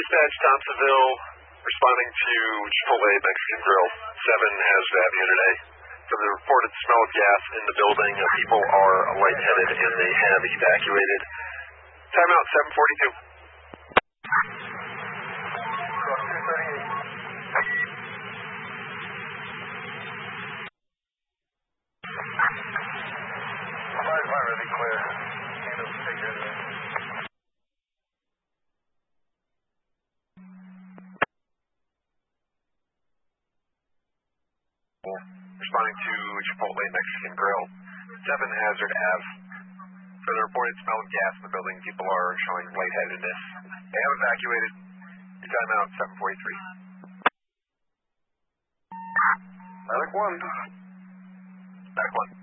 Dispatch, Thompsonville, responding to Chipotle Mexican Grill. 7 has have you today. From the reported smell of gas in the building, people are lightheaded and they have evacuated. Timeout 7:42. Responding to Chipotle Mexican Grill. 7 Hazard Ave. For the reported smell of gas in the building, people are showing lightheadedness. They have evacuated. Your timeout 7:43. Medic 1. Medic 1.